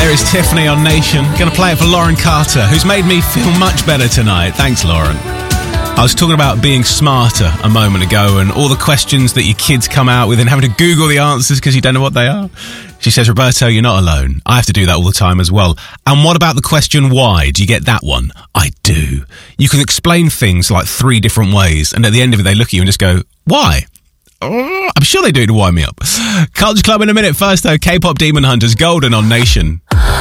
There is Tiffany on Nation. Going to play it for Lauren Carter, who's made me feel much better tonight. Thanks, Lauren. I was talking about being smarter a moment ago and all the questions that your kids come out with and having to Google the answers because you don't know what they are. She says, Roberto, you're not alone. I have to do that all the time as well. And what about the question why? Do you get that one? I do. You can explain things like 3 different ways, and at the end of it, they look at you and just go, why? I'm sure they do it to wind me up. Culture Club in a minute. First, though, K-pop Demon Hunters, Golden on Nation.